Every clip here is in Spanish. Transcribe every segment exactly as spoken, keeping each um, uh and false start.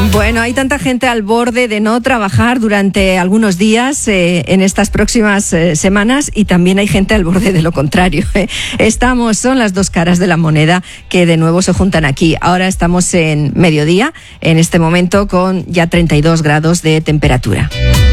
Bueno, hay tanta gente al borde de no trabajar durante algunos días eh, en estas próximas eh, semanas, y también hay gente al borde de lo contrario. ¿eh? Estamos, son las dos caras de la moneda que de nuevo se juntan aquí. Ahora estamos en mediodía, en este momento con ya treinta y dos grados de temperatura.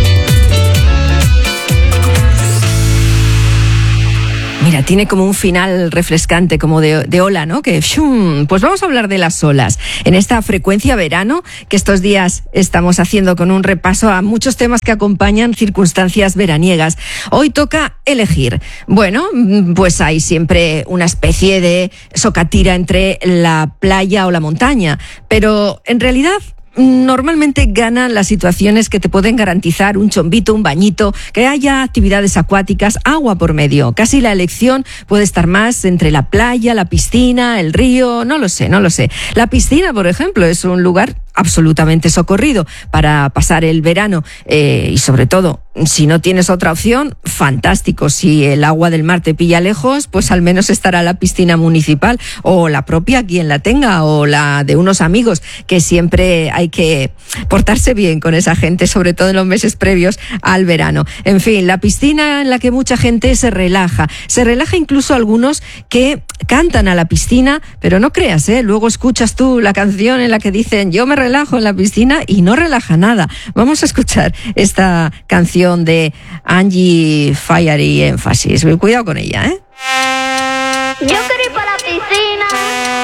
Mira, tiene como un final refrescante, como de, de ola, ¿no? Que ¡shum! Pues vamos a hablar de las olas en esta frecuencia verano que estos días estamos haciendo, con un repaso a muchos temas que acompañan circunstancias veraniegas. Hoy toca elegir. Bueno, pues hay siempre una especie de socatira entre la playa o la montaña, pero en realidad normalmente ganan las situaciones que te pueden garantizar un chombito, un bañito, que haya actividades acuáticas, agua por medio. Casi la elección puede estar más entre la playa, la piscina, el río, no lo sé, no lo sé. La piscina, por ejemplo, es un lugar absolutamente socorrido para pasar el verano, eh, y sobre todo, si no tienes otra opción, fantástico. Si el agua del mar te pilla lejos, pues al menos estará la piscina municipal o la propia, quien la tenga, o la de unos amigos, que siempre hay que portarse bien con esa gente, sobre todo en los meses previos al verano. En fin, la piscina en la que mucha gente se relaja, se relaja incluso algunos que cantan a la piscina, pero no creas, ¿eh? Luego escuchas tú la canción en la que dicen yo me relajo en la piscina y no relaja nada. Vamos a escuchar esta canción de Angie Fire y Énfasis. Cuidado con ella, ¿eh? Yo quiero ir para la piscina.